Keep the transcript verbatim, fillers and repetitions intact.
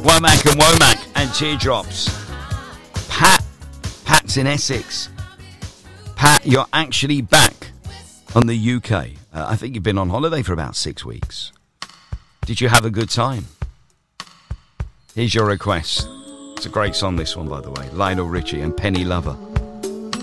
Womack and Womack and Teardrops. Pat, Pat's in Essex. Pat, you're actually back on the U K. Uh, I think you've been on holiday for about six weeks. Did you have a good time? Here's your request. It's a great song, this one, by the way. Lionel Richie and Penny Lover.